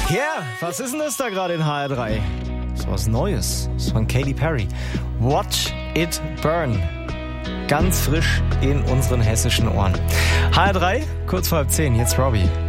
Ja, was ist denn das da gerade in HR3? Das ist was Neues. Das ist von Katy Perry. Watch It Burn. Ganz frisch in unseren hessischen Ohren. HR3, kurz vor 9:30, jetzt Robbie.